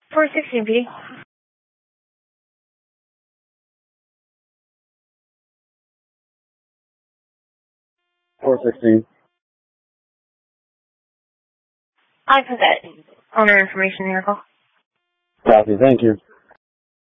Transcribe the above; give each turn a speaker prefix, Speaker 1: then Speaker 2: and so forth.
Speaker 1: 416 PD.
Speaker 2: 416.
Speaker 1: I put that owner information in your call.
Speaker 2: Copy, thank you.